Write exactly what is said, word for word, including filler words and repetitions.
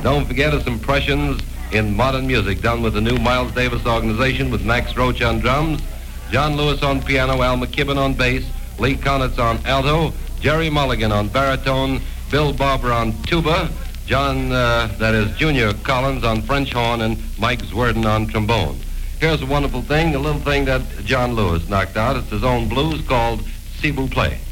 Don't forget his impressions in modern music done with the new Miles Davis organization with Max Roach on drums, John Lewis on piano, Al McKibben on bass, Lee Konitz on alto, Jerry Mulligan on baritone, Bill Barber on tuba, John, uh, that is Junior Collins on French horn, and Mike Zwerdin on trombone. Here's a wonderful thing, the little thing that John Lewis knocked out. It's his own blues called Cebu Play.